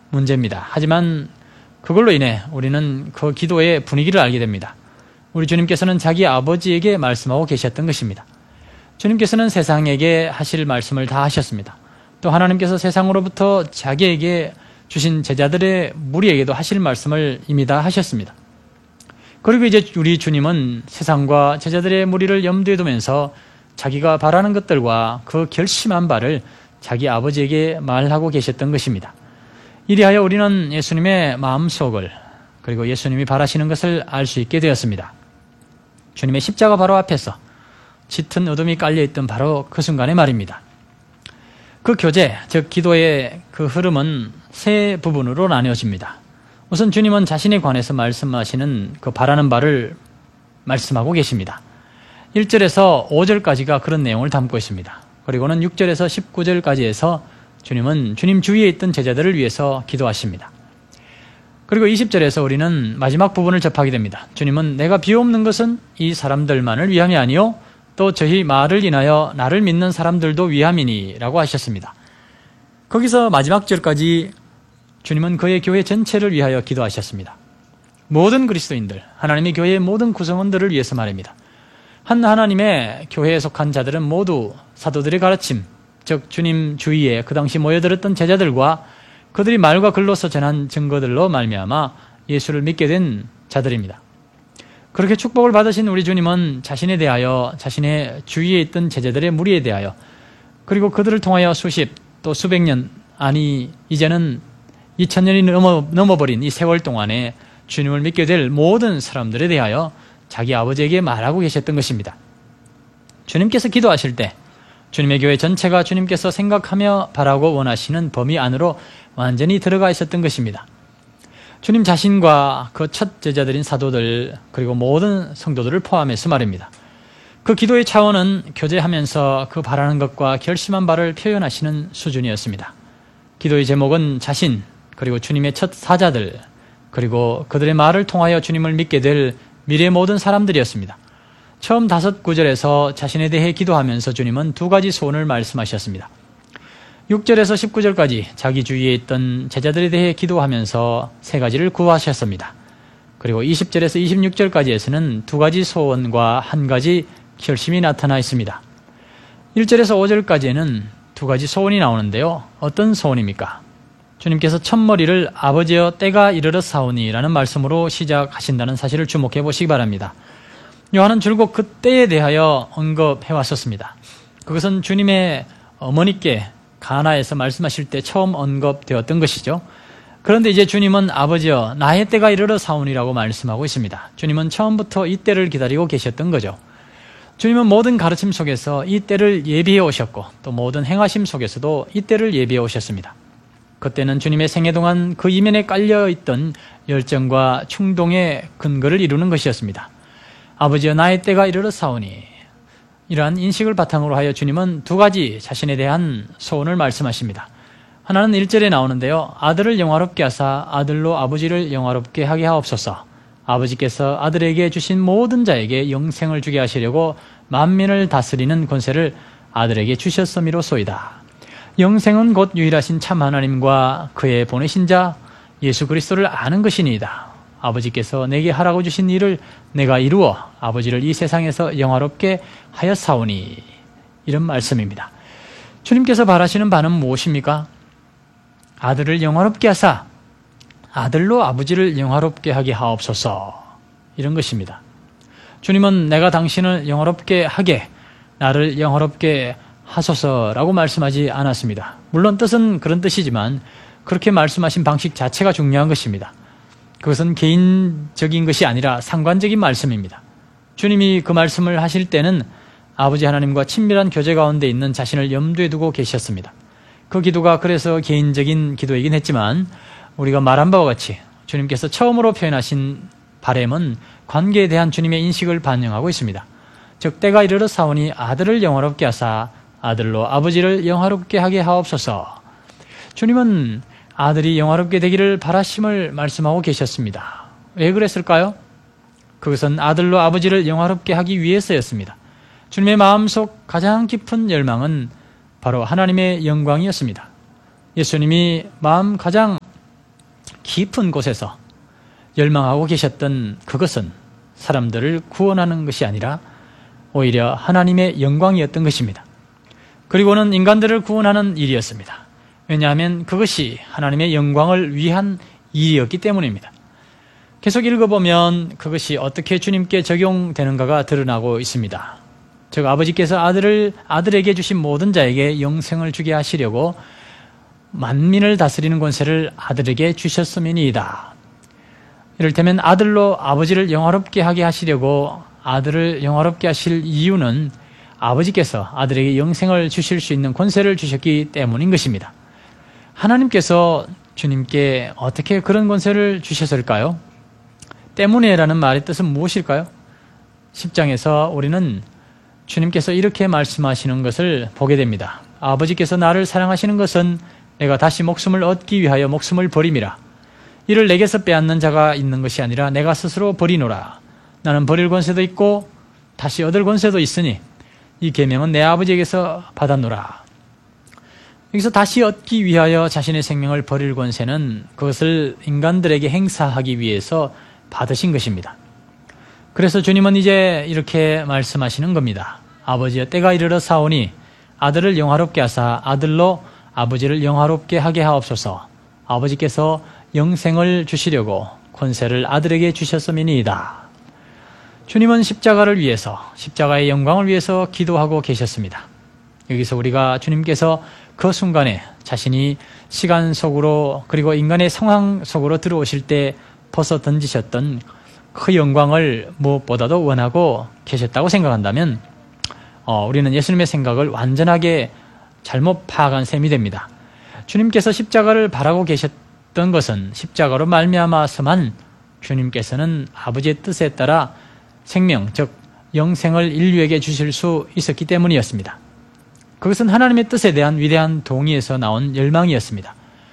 문제입니다. 하지만 그걸로 인해 우리는 그 기도의 분위기를 알게 됩니다. 우리 주님께서는 자기 아버지에게 말씀하고 계셨던 것입니다. 주님께서는 세상에게 하실 말씀을 다 하셨습니다. 또 하나님께서 세상으로부터 자기에게 주신 제자들의 무리에게도 하실 말씀을 이미 다 하셨습니다. 그리고 이제 우리 주님은 세상과 제자들의 무리를 염두에 두면서 자기가 바라는 것들과 그 결심한 바를 자기 아버지에게 말하고 계셨던 것입니다. 이리하여 우리는 예수님의 마음속을 그리고 예수님이 바라시는 것을 알 수 있게 되었습니다. 주님의 십자가 바로 앞에서 짙은 어둠이 깔려있던 바로 그 순간의 말입니다. 그 교제, 즉 기도의 그 흐름은 세 부분으로 나뉘어집니다. 우선 주님은 자신에 관해서 말씀하시는 그 바라는 바를 말씀하고 계십니다. 1절에서 5절까지가 그런 내용을 담고 있습니다. 그리고는 6절에서 19절까지에서 주님은 주님 주위에 있던 제자들을 위해서 기도하십니다. 그리고 20절에서 우리는 마지막 부분을 접하게 됩니다. 주님은 내가 비옵는 것은 이 사람들만을 위함이 아니요 또 저희 말을 인하여 나를 믿는 사람들도 위함이니 라고 하셨습니다. 거기서 마지막 절까지 주님은 그의 교회 전체를 위하여 기도하셨습니다. 모든 그리스도인들, 하나님의 교회의 모든 구성원들을 위해서 말입니다. 한 하나님의 교회에 속한 자들은 모두 사도들의 가르침, 즉 주님 주위에 그 당시 모여들었던 제자들과 그들이 말과 글로서 전한 증거들로 말미암아 예수를 믿게 된 자들입니다. 그렇게 축복을 받으신 우리 주님은 자신에 대하여 자신의 주위에 있던 제자들의 무리에 대하여 그리고 그들을 통하여 수십 또 수백 년 아니 이제는 2000년이 넘어버린 이 세월 동안에 주님을 믿게 될 모든 사람들에 대하여 자기 아버지에게 말하고 계셨던 것입니다. 주님께서 기도하실 때 주님의 교회 전체가 주님께서 생각하며 바라고 원하시는 범위 안으로 완전히 들어가 있었던 것입니다. 주님 자신과 그 첫 제자들인 사도들 그리고 모든 성도들을 포함해서 말입니다. 그 기도의 차원은 교제하면서 그 바라는 것과 결심한 바를 표현하시는 수준이었습니다. 기도의 제목은 자신 그리고 주님의 첫 사자들 그리고 그들의 말을 통하여 주님을 믿게 될 미래의 모든 사람들이었습니다. 처음 5구절에서 자신에 대해 기도하면서 주님은 두 가지 소원을 말씀하셨습니다. 6절에서 19절까지 자기 주위에 있던 제자들에 대해 기도하면서 세 가지를 구하셨습니다. 그리고 20절에서 26절까지에서는 두 가지 소원과 한 가지 결심이 나타나 있습니다. 1절에서 5절까지에는 두 가지 소원이 나오는데요. 어떤 소원입니까? 주님께서 첫머리를 아버지여 때가 이르러 사오니 라는 말씀으로 시작하신다는 사실을 주목해 보시기 바랍니다. 요한은 줄곧 그 때에 대하여 언급해 왔었습니다. 그것은 주님의 어머니께 가나에서 말씀하실 때 처음 언급되었던 것이죠. 그런데 이제 주님은 아버지여 나의 때가 이르러 사오니라고 말씀하고 있습니다. 주님은 처음부터 이 때를 기다리고 계셨던 거죠. 주님은 모든 가르침 속에서 이 때를 예비해 오셨고 또 모든 행하심 속에서도 이 때를 예비해 오셨습니다. 그때는 주님의 생애 동안 그 이면에 깔려있던 열정과 충동의 근거를 이루는 것이었습니다. 아버지여 나의 때가 이르러 사오니 이러한 인식을 바탕으로 하여 주님은 두 가지 자신에 대한 소원을 말씀하십니다. 하나는 1절에 나오는데요. 아들을 영화롭게 하사 아들로 아버지를 영화롭게 하게 하옵소서. 아버지께서 아들에게 주신 모든 자에게 영생을 주게 하시려고 만민을 다스리는 권세를 아들에게 주셨음이로소이다. 영생은 곧 유일하신 참 하나님과 그의 보내신 자 예수 그리스도를 아는 것이니이다. 아버지께서 내게 하라고 주신 일을 내가 이루어 아버지를 이 세상에서 영화롭게 하였사오니 이런 말씀입니다. 주님께서 바라시는 바는 무엇입니까? 아들을 영화롭게 하사 아들로 아버지를 영화롭게 하게 하옵소서 이런 것입니다. 주님은 내가 당신을 영화롭게 하게 나를 영화롭게 하소서라고 말씀하지 않았습니다. 물론 뜻은 그런 뜻이지만 그렇게 말씀하신 방식 자체가 중요한 것입니다. 그것은 개인적인 것이 아니라 상관적인 말씀입니다. 주님이 그 말씀을 하실 때는 아버지 하나님과 친밀한 교제 가운데 있는 자신을 염두에 두고 계셨습니다. 그 기도가 그래서 개인적인 기도이긴 했지만 우리가 말한 바와 같이 주님께서 처음으로 표현하신 바램은 관계에 대한 주님의 인식을 반영하고 있습니다. 즉 때가 이르러 사오니 아들을 영화롭게 하사 아들로 아버지를 영화롭게 하게 하옵소서. 주님은 아들이 영화롭게 되기를 바라심을 말씀하고 계셨습니다. 왜 그랬을까요? 그것은 아들로 아버지를 영화롭게 하기 위해서였습니다. 주님의 마음속 가장 깊은 열망은 바로 하나님의 영광이었습니다. 예수님이 마음 가장 깊은 곳에서 열망하고 계셨던 그것은 사람들을 구원하는 것이 아니라 오히려 하나님의 영광이었던 것입니다. 그리고는 인간들을 구원하는 일이었습니다. 왜냐하면 그것이 하나님의 영광을 위한 일이었기 때문입니다. 계속 읽어보면 그것이 어떻게 주님께 적용되는가가 드러나고 있습니다. 즉 아버지께서 아들에게 주신 모든 자에게 영생을 주게 하시려고 만민을 다스리는 권세를 아들에게 주셨음이니이다. 이를테면 아들로 아버지를 영화롭게 하게 하시려고 아들을 영화롭게 하실 이유는 아버지께서 아들에게 영생을 주실 수 있는 권세를 주셨기 때문인 것입니다. 하나님께서 주님께 어떻게 그런 권세를 주셨을까요? 때문에라는 말의 뜻은 무엇일까요? 10장에서 우리는 주님께서 이렇게 말씀하시는 것을 보게 됩니다. 아버지께서 나를 사랑하시는 것은 내가 다시 목숨을 얻기 위하여 목숨을 버림이라. 이를 내게서 빼앗는 자가 있는 것이 아니라 내가 스스로 버리노라. 나는 버릴 권세도 있고 다시 얻을 권세도 있으니 이 계명은 내 아버지에게서 받았노라. 여기서 다시 얻기 위하여 자신의 생명을 버릴 권세는 그것을 인간들에게 행사하기 위해서 받으신 것입니다. 그래서 주님은 이제 이렇게 말씀하시는 겁니다. 아버지여 때가 이르러 사오니 아들을 영화롭게 하사 아들로 아버지를 영화롭게 하게 하옵소서. 아버지께서 영생을 주시려고 권세를 아들에게 주셨음이니이다. 주님은 십자가를 위해서, 십자가의 영광을 위해서 기도하고 계셨습니다. 여기서 우리가 주님께서 그 순간에 자신이 시간 속으로 그리고 인간의 상황 속으로 들어오실 때 벗어 던지셨던 그 영광을 무엇보다도 원하고 계셨다고 생각한다면 우리는 예수님의 생각을 완전하게 잘못 파악한 셈이 됩니다. 주님께서 십자가를 바라고 계셨던 것은 십자가로 말미암아서만 주님께서는 아버지의 뜻에 따라 생명, 즉 영생을 인류에게 주실 수 있었기 때문이었습니다. 그것은 하나님의 뜻에 대한 위대한 동의에서 나온 열망이었습니다.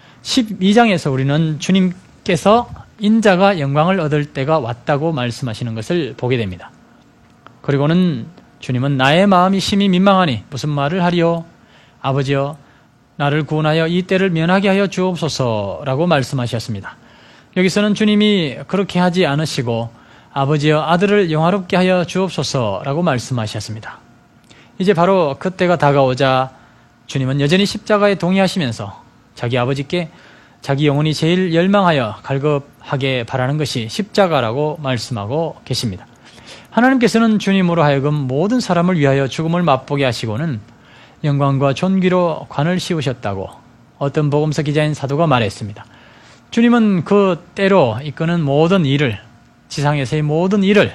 12장에서 우리는 주님께서 인자가 영광을 얻을 때가 왔다고 말씀하시는 것을 보게 됩니다. 그리고는 주님은 나의 마음이 심히 민망하니 무슨 말을 하리요? 아버지여 나를 구원하여 이 때를 면하게 하여 주옵소서라고 말씀하셨습니다. 여기서는 주님이 그렇게 하지 않으시고 아버지여 아들을 영화롭게 하여 주옵소서라고 말씀하셨습니다. 이제 바로 그때가 다가오자 주님은 여전히 십자가에 동의하시면서 자기 아버지께 자기 영혼이 제일 열망하여 갈급하게 바라는 것이 십자가라고 말씀하고 계십니다. 하나님께서는 주님으로 하여금 모든 사람을 위하여 죽음을 맛보게 하시고는 영광과 존귀로 관을 씌우셨다고 어떤 복음서 기자인 사도가 말했습니다. 주님은 그 때로 이끄는 모든 일을, 지상에서의 모든 일을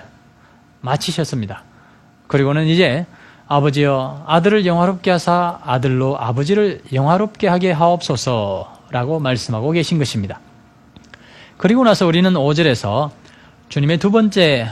마치셨습니다. 그리고는 이제 아버지여 아들을 영화롭게 하사 아들로 아버지를 영화롭게 하게 하옵소서라고 말씀하고 계신 것입니다. 그리고 나서 우리는 5절에서 주님의 두 번째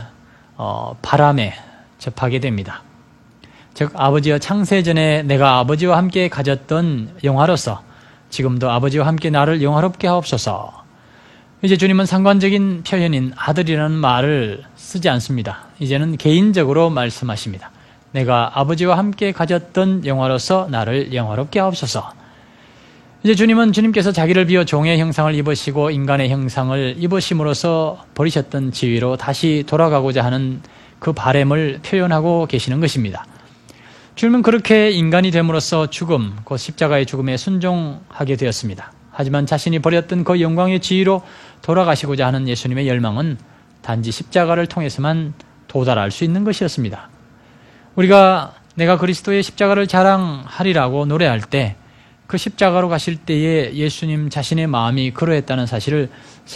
바람에 접하게 됩니다. 즉 아버지여 창세전에 내가 아버지와 함께 가졌던 영화로서 지금도 아버지와 함께 나를 영화롭게 하옵소서. 이제 주님은 상관적인 표현인 아들이라는 말을 쓰지 않습니다. 이제는 개인적으로 말씀하십니다. 내가 아버지와 함께 가졌던 영화로서 나를 영화롭게 하옵소서. 이제 주님께서 자기를 비워 종의 형상을 입으시고 인간의 형상을 입으심으로써 버리셨던 지위로 다시 돌아가고자 하는 그 바램을 표현하고 계시는 것입니다. 주님은 그렇게 인간이 됨으로써 죽음, 곧 십자가의 죽음에 순종하게 되었습니다. 하지만 자신이 버렸던 그 영광의 지위로 돌아가시고자 하는 예수님의 열망은 단지 십자가를 통해서만 도달할 수 있는 것이었습니다. 우리가 내가 그리스도의 십자가를 자랑하리라고 노래할 때 그 십자가로 가실 때에 예수님 자신의 마음이 그러했다는 사실을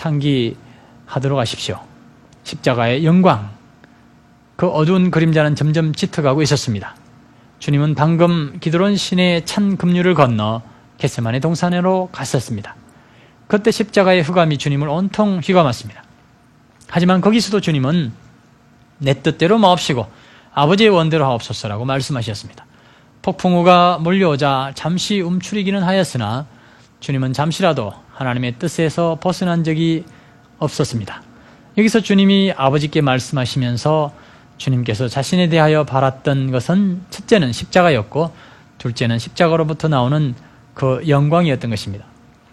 상기하도록 하십시오. 십자가의 영광, 그 어두운 그림자는 점점 짙어가고 있었습니다. 주님은 방금 기드론 시내의 찬 급류를 건너 겟세마네 동산으로 갔었습니다. 그때 십자가의 흑암이 주님을 온통 휘감았습니다. 하지만 거기서도 주님은 내 뜻대로 마옵시고 아버지의 원대로 하옵소서라고 말씀하셨습니다. 폭풍우가 몰려오자 잠시 움츠리기는 하였으나 주님은 잠시라도 하나님의 뜻에서 벗어난 적이 없었습니다. 여기서 주님이 아버지께 말씀하시면서 주님께서 자신에 대하여 바랐던 것은 첫째는 십자가였고 둘째는 십자가로부터 나오는 그 영광이었던 것입니다.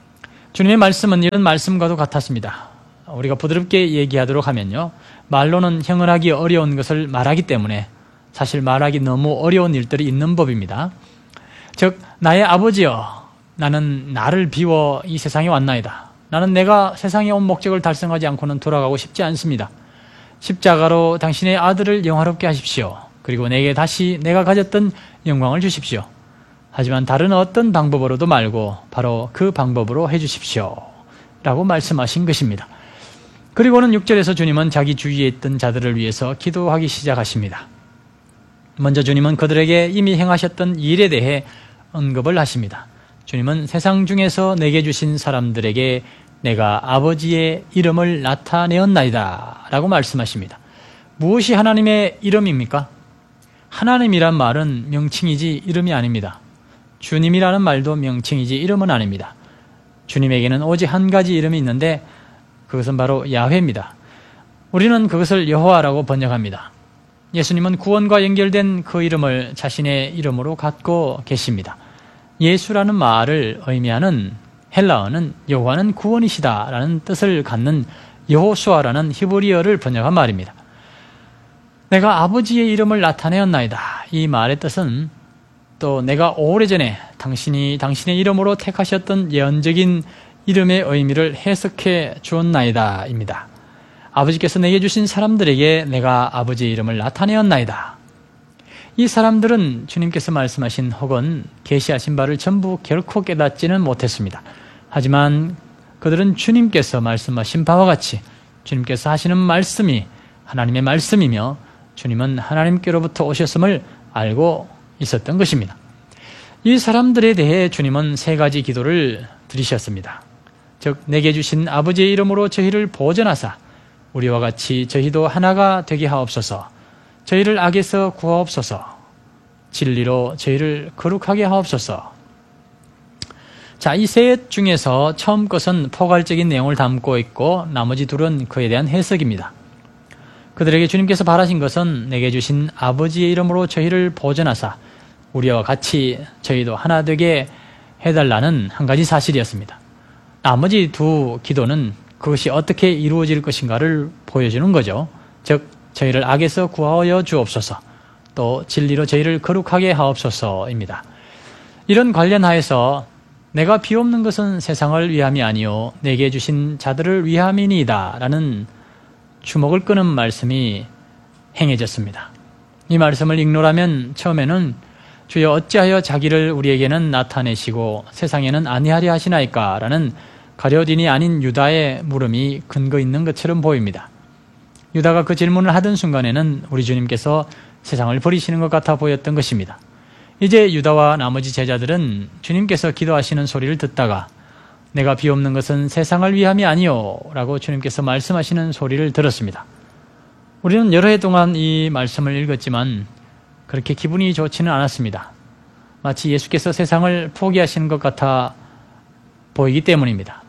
주님의 말씀은 이런 말씀과도 같았습니다. 우리가 부드럽게 얘기하도록 하면요, 말로는 형언하기 어려운 것을 말하기 때문에 사실 말하기 너무 어려운 일들이 있는 법입니다. 즉, 나의 아버지여, 나는 나를 비워 이 세상에 왔나이다. 나는 내가 세상에 온 목적을 달성하지 않고는 돌아가고 싶지 않습니다. 십자가로 당신의 아들을 영화롭게 하십시오. 그리고 내게 다시 내가 가졌던 영광을 주십시오. 하지만 다른 어떤 방법으로도 말고 바로 그 방법으로 해주십시오. 라고 말씀하신 것입니다. 그리고는 6절에서 주님은 자기 주위에 있던 자들을 위해서 기도하기 시작하십니다. 먼저 주님은 그들에게 이미 행하셨던 일에 대해 언급을 하십니다. 주님은 세상 중에서 내게 주신 사람들에게 내가 아버지의 이름을 나타내었나이다 라고 말씀하십니다. 무엇이 하나님의 이름입니까? 하나님이란 말은 명칭이지 이름이 아닙니다. 주님이라는 말도 명칭이지 이름은 아닙니다. 주님에게는 오직 한 가지 이름이 있는데 그것은 바로 야훼입니다. 우리는 그것을 여호와라고 번역합니다. 예수님은 구원과 연결된 그 이름을 자신의 이름으로 갖고 계십니다. 예수라는 말을 의미하는 헬라어는 여호와는 구원이시다라는 뜻을 갖는 여호수아라는 히브리어를 번역한 말입니다. 내가 아버지의 이름을 나타내었나이다. 이 말의 뜻은 또 내가 오래전에 당신이 당신의 이름으로 택하셨던 예언적인 이름의 의미를 해석해 주었나이다 입니다. 아버지께서 내게 주신 사람들에게 내가 아버지의 이름을 나타내었나이다. 이 사람들은 주님께서 말씀하신 혹은 계시하신 바를 전부 결코 깨닫지는 못했습니다. 하지만 그들은 주님께서 말씀하신 바와 같이 주님께서 하시는 말씀이 하나님의 말씀이며 주님은 하나님께로부터 오셨음을 알고 있었던 것입니다. 이 사람들에 대해 주님은 세 가지 기도를 드리셨습니다. 즉, 내게 주신 아버지의 이름으로 저희를 보전하사 우리와 같이 저희도 하나가 되게 하옵소서. 저희를 악에서 구하옵소서. 진리로 저희를 거룩하게 하옵소서. 자, 이 셋 중에서 처음 것은 포괄적인 내용을 담고 있고 나머지 둘은 그에 대한 해석입니다. 그들에게 주님께서 바라신 것은 내게 주신 아버지의 이름으로 저희를 보전하사 우리와 같이 저희도 하나 되게 해달라는 한 가지 사실이었습니다. 나머지 두 기도는 그것이 어떻게 이루어질 것인가를 보여주는 거죠. 즉, 저희를 악에서 구하여 주옵소서, 또 진리로 저희를 거룩하게 하옵소서입니다. 이런 관련하여서 내가 비옵는 것은 세상을 위함이 아니요 내게 주신 자들을 위함이니이다 라는 주목을 끄는 말씀이 행해졌습니다. 이 말씀을 읽노라면 처음에는 주여 어찌하여 자기를 우리에게는 나타내시고 세상에는 아니하려 하시나이까 라는 가룟인이 아닌 유다의 물음이 근거 있는 것처럼 보입니다. 유다가 그 질문을 하던 순간에는 우리 주님께서 세상을 버리시는 것 같아 보였던 것입니다. 이제 유다와 나머지 제자들은 주님께서 기도하시는 소리를 듣다가 내가 비옵는 것은 세상을 위함이 아니요 라고 주님께서 말씀하시는 소리를 들었습니다. 우리는 여러 해 동안 이 말씀을 읽었지만 그렇게 기분이 좋지는 않았습니다. 마치 예수께서 세상을 포기하시는 것 같아 보이기 때문입니다.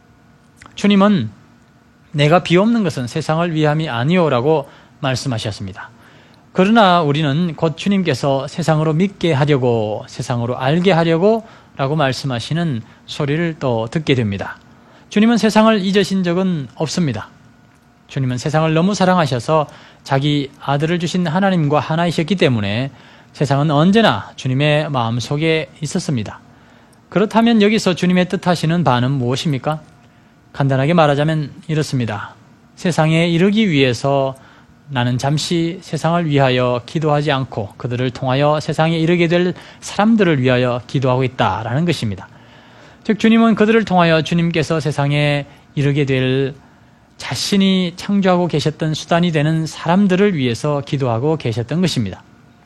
주님은 내가 비옵는 것은 세상을 위함이 아니요 라고 말씀하셨습니다. 그러나 우리는 곧 주님께서 세상으로 믿게 하려고, 세상으로 알게 하려고 라고 말씀하시는 소리를 또 듣게 됩니다. 주님은 세상을 잊으신 적은 없습니다. 주님은 세상을 너무 사랑하셔서 자기 아들을 주신 하나님과 하나이셨기 때문에 세상은 언제나 주님의 마음속에 있었습니다. 그렇다면 여기서 주님의 뜻하시는 바는 무엇입니까? 간단하게 말하자면 이렇습니다. 세상에 이르기 위해서 나는 잠시 세상을 위하여 기도하지 않고 그들을 통하여 세상에 이르게 될 사람들을 위하여 기도하고 있다라는 것입니다. 즉, 주님은 그들을 통하여 주님께서 세상에 이르게 될 자신이 창조하고 계셨던 수단이 되는 사람들을 위해서 기도하고 계셨던 것입니다.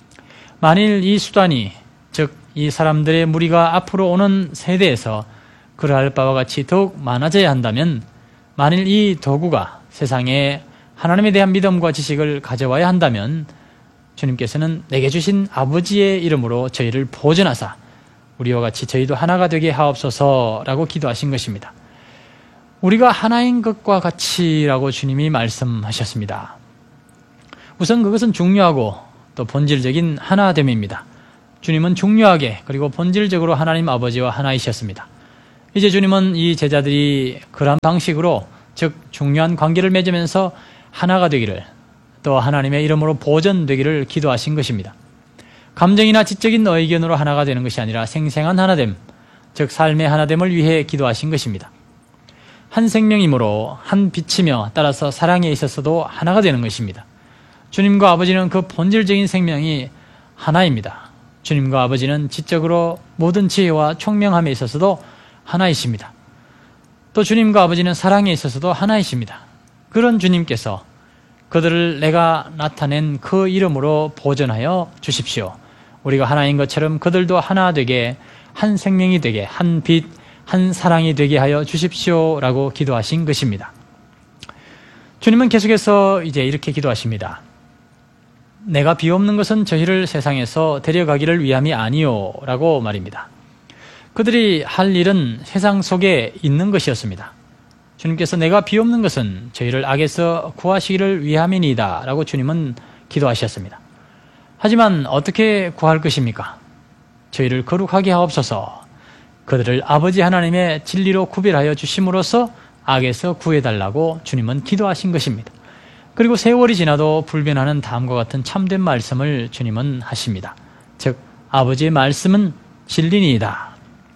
만일 이 수단이, 즉 이 사람들의 무리가 앞으로 오는 세대에서 그러할 바와 같이 더욱 많아져야 한다면, 만일 이 도구가 세상에 하나님에 대한 믿음과 지식을 가져와야 한다면 주님께서는 내게 주신 아버지의 이름으로 저희를 보전하사 우리와 같이 저희도 하나가 되게 하옵소서라고 기도하신 것입니다. 우리가 하나인 것과 같이라고 주님이 말씀하셨습니다. 우선 그것은 중요하고 또 본질적인 하나됨입니다. 주님은 중요하게 그리고 본질적으로 하나님 아버지와 하나이셨습니다. 이제 주님은 이 제자들이 그러한 방식으로, 즉 중요한 관계를 맺으면서 하나가 되기를, 또 하나님의 이름으로 보존되기를 기도하신 것입니다. 감정이나 지적인 의견으로 하나가 되는 것이 아니라 생생한 하나됨, 즉 삶의 하나됨을 위해 기도하신 것입니다. 한 생명이므로 한 빛이며 따라서 사랑에 있어서도 하나가 되는 것입니다. 주님과 아버지는 그 본질적인 생명이 하나입니다. 주님과 아버지는 지적으로 모든 지혜와 총명함에 있어서도 하나이십니다. 또 주님과 아버지는 사랑에 있어서도 하나이십니다. 그런 주님께서 그들을 내가 나타낸 그 이름으로 보존하여 주십시오. 우리가 하나인 것처럼 그들도 하나 되게, 한 생명이 되게, 한 빛, 한 사랑이 되게 하여 주십시오라고 기도하신 것입니다. 주님은 계속해서 이제 이렇게 기도하십니다. 내가 비옵는 것은 저희를 세상에서 데려가기를 위함이 아니요 라고 말입니다. 그들이 할 일은 세상 속에 있는 것이었습니다. 주님께서 내가 비옵는 것은 저희를 악에서 구하시기를 위함이니이다 라고 주님은 기도하셨습니다. 하지만 어떻게 구할 것입니까? 저희를 거룩하게 하옵소서. 그들을 아버지 하나님의 진리로 구별하여 주심으로써 악에서 구해달라고 주님은 기도하신 것입니다. 그리고 세월이 지나도 불변하는 다음과 같은 참된 말씀을 주님은 하십니다. 즉 아버지의 말씀은 진리니이다.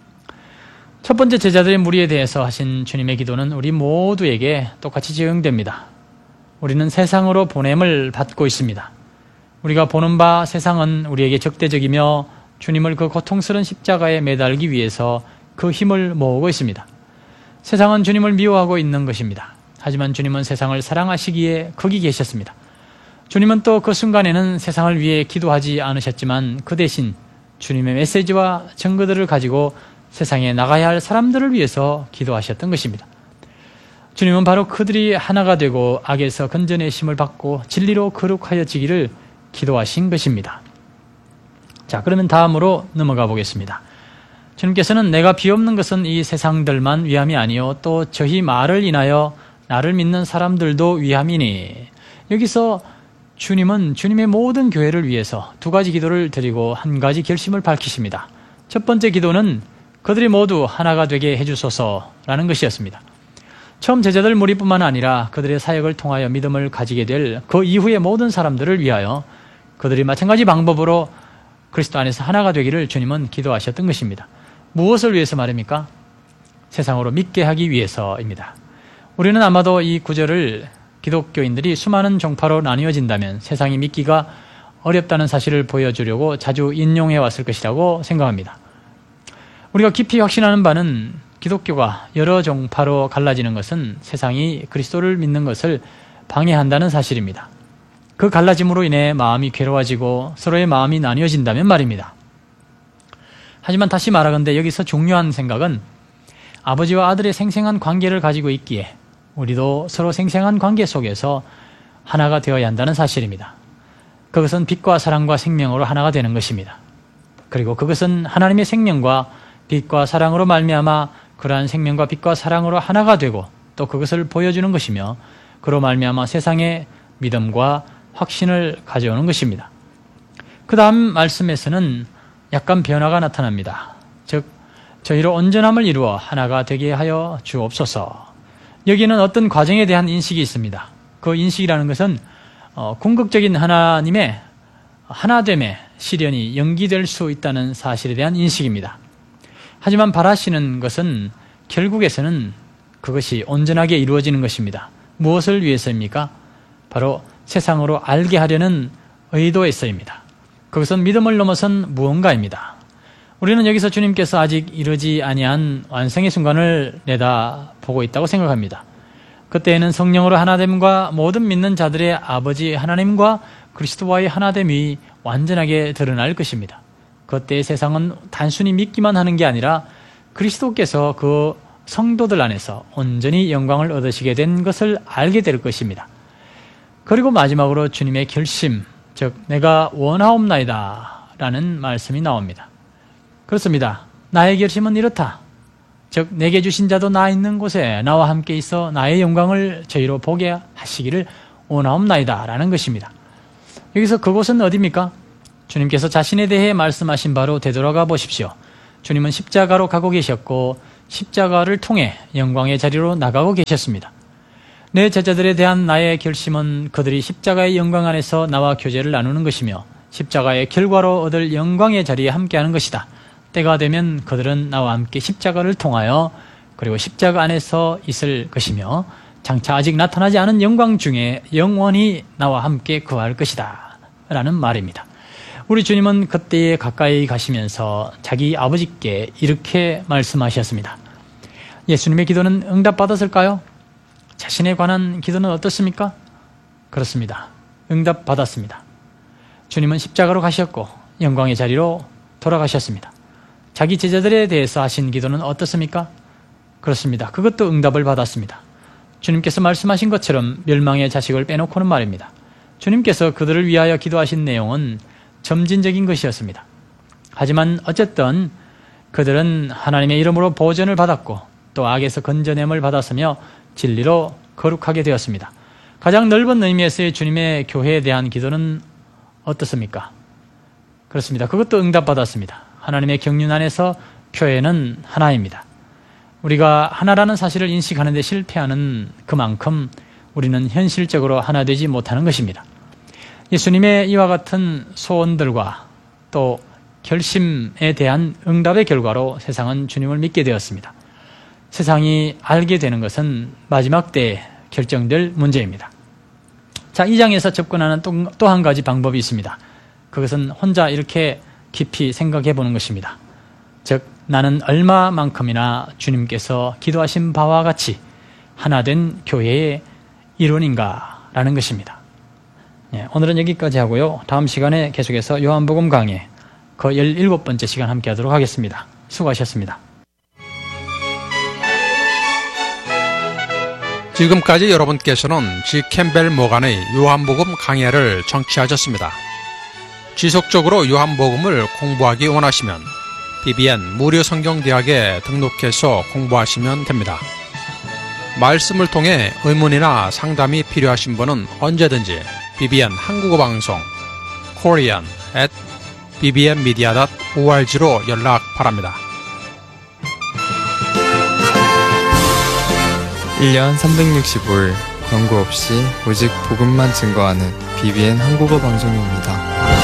첫 번째 제자들의 무리에 대해서 하신 주님의 기도는 우리 모두에게 똑같이 적용됩니다. 우리는 세상으로 보냄을 받고 있습니다. 우리가 보는 바 세상은 우리에게 적대적이며 주님을 그 고통스러운 십자가에 매달기 위해서 그 힘을 모으고 있습니다. 세상은 주님을 미워하고 있는 것입니다. 하지만 주님은 세상을 사랑하시기에 거기 계셨습니다. 주님은 또 그 순간에는 세상을 위해 기도하지 않으셨지만 그 대신 주님의 메시지와 증거들을 가지고 세상에 나가야 할 사람들을 위해서 기도하셨던 것입니다. 주님은 바로 그들이 하나가 되고 악에서 건져내심을 받고 진리로 거룩하여지기를 기도하신 것입니다. 자, 그러면 다음으로 넘어가 보겠습니다. 주님께서는 내가 비옵는 것은 이 세상들만 위함이 아니요 또 저희 말을 인하여 나를 믿는 사람들도 위함이니. 여기서 주님은 주님의 모든 교회를 위해서 두 가지 기도를 드리고 한 가지 결심을 밝히십니다. 첫 번째 기도는 그들이 모두 하나가 되게 해주소서라는 것이었습니다. 처음 제자들 무리뿐만 아니라 그들의 사역을 통하여 믿음을 가지게 될 그 이후의 모든 사람들을 위하여 그들이 마찬가지 방법으로 그리스도 안에서 하나가 되기를 주님은 기도하셨던 것입니다. 무엇을 위해서 말입니까? 세상으로 믿게 하기 위해서입니다. 우리는 아마도 이 구절을 기독교인들이 수많은 종파로 나뉘어진다면 세상이 믿기가 어렵다는 사실을 보여주려고 자주 인용해 왔을 것이라고 생각합니다. 우리가 깊이 확신하는 바는 기독교가 여러 종파로 갈라지는 것은 세상이 그리스도를 믿는 것을 방해한다는 사실입니다. 그 갈라짐으로 인해 마음이 괴로워지고 서로의 마음이 나뉘어진다면 말입니다. 하지만 다시 말하건대 여기서 중요한 생각은 아버지와 아들의 생생한 관계를 가지고 있기에 우리도 서로 생생한 관계 속에서 하나가 되어야 한다는 사실입니다. 그것은 빛과 사랑과 생명으로 하나가 되는 것입니다. 그리고 그것은 하나님의 생명과 빛과 사랑으로 말미암아 그러한 생명과 빛과 사랑으로 하나가 되고 또 그것을 보여주는 것이며 그로 말미암아 세상에 믿음과 확신을 가져오는 것입니다. 그 다음 말씀에서는 약간 변화가 나타납니다. 즉 저희로 온전함을 이루어 하나가 되게 하여 주옵소서. 여기는 어떤 과정에 대한 인식이 있습니다. 그 인식이라는 것은 궁극적인 하나님의 하나됨의 실현이 연기될 수 있다는 사실에 대한 인식입니다. 하지만 바라시는 것은 결국에서는 그것이 온전하게 이루어지는 것입니다. 무엇을 위해서입니까? 바로 세상으로 알게 하려는 의도에서입니다. 그것은 믿음을 넘어선 무언가입니다. 우리는 여기서 주님께서 아직 이르지 아니한 완성의 순간을 내다보고 있다고 생각합니다. 그때에는 성령으로 하나됨과 모든 믿는 자들의 아버지 하나님과 그리스도와의 하나됨이 완전하게 드러날 것입니다. 그때 세상은 단순히 믿기만 하는 게 아니라 그리스도께서 그 성도들 안에서 온전히 영광을 얻으시게 된 것을 알게 될 것입니다. 그리고 마지막으로 주님의 결심, 즉 내가 원하옵나이다 라는 말씀이 나옵니다. 그렇습니다. 나의 결심은 이렇다. 즉 내게 주신 자도 나 있는 곳에 나와 함께 있어 나의 영광을 저희로 보게 하시기를 원하옵나이다 라는 것입니다. 여기서 그곳은 어디입니까? 주님께서 자신에 대해 말씀하신 바로 되돌아가 보십시오. 주님은 십자가로 가고 계셨고 십자가를 통해 영광의 자리로 나가고 계셨습니다. 내 제자들에 대한 나의 결심은 그들이 십자가의 영광 안에서 나와 교제를 나누는 것이며 십자가의 결과로 얻을 영광의 자리에 함께하는 것이다. 때가 되면 그들은 나와 함께 십자가를 통하여 그리고 십자가 안에서 있을 것이며 장차 아직 나타나지 않은 영광 중에 영원히 나와 함께 거할 것이다 라는 말입니다. 우리 주님은 그때에 가까이 가시면서 자기 아버지께 이렇게 말씀하셨습니다. 예수님의 기도는 응답받았을까요? 자신에 관한 기도는 어떻습니까? 그렇습니다. 응답받았습니다. 주님은 십자가로 가셨고 영광의 자리로 돌아가셨습니다. 자기 제자들에 대해서 하신 기도는 어떻습니까? 그렇습니다. 그것도 응답을 받았습니다. 주님께서 말씀하신 것처럼 멸망의 자식을 빼놓고는 말입니다. 주님께서 그들을 위하여 기도하신 내용은 점진적인 것이었습니다. 하지만 어쨌든 그들은 하나님의 이름으로 보전을 받았고 또 악에서 건져냄을 받았으며 진리로 거룩하게 되었습니다. 가장 넓은 의미에서의 주님의 교회에 대한 기도는 어떻습니까? 그렇습니다. 그것도 응답받았습니다. 하나님의 경륜 안에서 교회는 하나입니다. 우리가 하나라는 사실을 인식하는 데 실패하는 그만큼 우리는 현실적으로 하나 되지 못하는 것입니다. 예수님의 이와 같은 소원들과 또 결심에 대한 응답의 결과로 세상은 주님을 믿게 되었습니다. 세상이 알게 되는 것은 마지막 때에 결정될 문제입니다. 자, 이 장에서 접근하는 또 한 가지 방법이 있습니다. 그것은 혼자 이렇게 깊이 생각해 보는 것입니다. 즉, 나는 얼마만큼이나 주님께서 기도하신 바와 같이 하나된 교회의 일원인가 라는 것입니다. 오늘은 여기까지 하고요. 다음 시간에 계속해서 요한복음 강해 그 17번째 시간 함께 하도록 하겠습니다. 수고하셨습니다. 지금까지 여러분께서는 G. 캠벨 모간의 요한복음 강해를 청취하셨습니다. 지속적으로 요한복음을 공부하기 원하시면 BBN 무료성경대학에 등록해서 공부하시면 됩니다. 말씀을 통해 의문이나 상담이 필요하신 분은 언제든지 BBN 한국어 방송 korean@bbnmedia.org로 연락 바랍니다. 1년 365일 광고 없이 오직 복음만 증거하는 BBN 한국어 방송입니다.